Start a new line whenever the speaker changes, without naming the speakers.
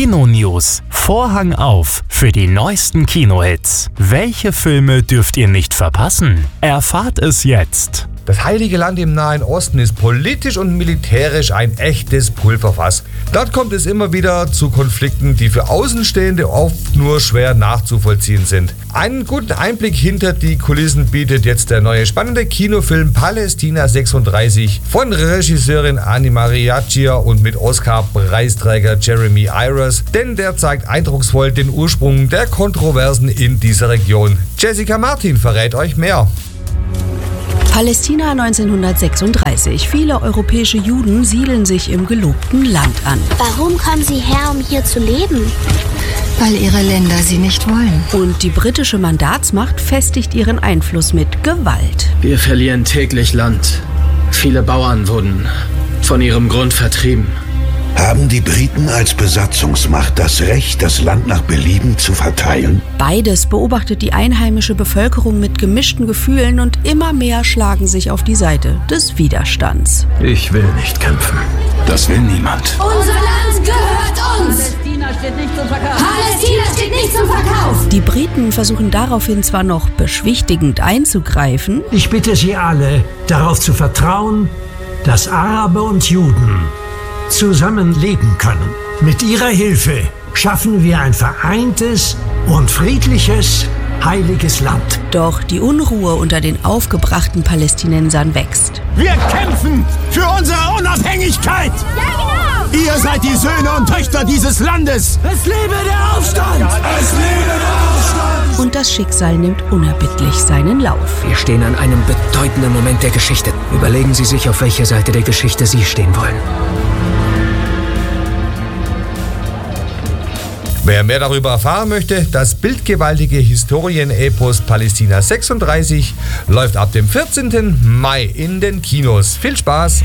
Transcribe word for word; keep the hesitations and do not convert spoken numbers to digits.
Kino-News. Vorhang auf für die neuesten Kinohits. Welche Filme dürft ihr nicht verpassen? Erfahrt es jetzt.
Das Heilige Land im Nahen Osten ist politisch und militärisch ein echtes Pulverfass. Dort kommt es immer wieder zu Konflikten, die für Außenstehende oft nur schwer nachzuvollziehen sind. Einen guten Einblick hinter die Kulissen bietet jetzt der neue spannende Kinofilm Palästina sechsunddreißig von Regisseurin Ani Mariachi und mit Oscar-Preisträger Jeremy Irons, denn der zeigt eindrucksvoll den Ursprung der Kontroversen in dieser Region. Jessica Martin verrät euch mehr.
Palästina neunzehnhundertsechsunddreißig. Viele europäische Juden siedeln sich im gelobten Land an.
Warum kommen sie her, um hier zu leben?
Weil ihre Länder sie nicht wollen.
Und die britische Mandatsmacht festigt ihren Einfluss mit Gewalt.
Wir verlieren täglich Land. Viele Bauern wurden von ihrem Grund vertrieben.
Haben die Briten als Besatzungsmacht das Recht, das Land nach Belieben zu verteilen?
Beides beobachtet die einheimische Bevölkerung mit gemischten Gefühlen und immer mehr schlagen sich auf die Seite des Widerstands.
Ich will nicht kämpfen. Das will niemand.
Unser Land gehört uns! Palästina steht nicht zum Verkauf! Palästina steht nicht zum Verkauf!
Die Briten versuchen daraufhin zwar noch beschwichtigend einzugreifen.
Ich bitte Sie alle, darauf zu vertrauen, dass Araber und Juden zusammen leben können. Mit ihrer Hilfe schaffen wir ein vereintes und friedliches, heiliges Land.
Doch die Unruhe unter den aufgebrachten Palästinensern wächst.
Wir kämpfen für unsere Unabhängigkeit!
Ja, genau!
Ihr seid die Söhne und Töchter dieses Landes!
Es lebe der Aufstand!
Es lebe der Aufstand!
Und das Schicksal nimmt unerbittlich seinen Lauf.
Wir stehen an einem bedeutenden Moment der Geschichte. Überlegen Sie sich, auf welcher Seite der Geschichte Sie stehen wollen.
Wer mehr darüber erfahren möchte, das bildgewaltige Historienepos Palästina sechsunddreißig läuft ab dem vierzehnten Mai in den Kinos. Viel Spaß!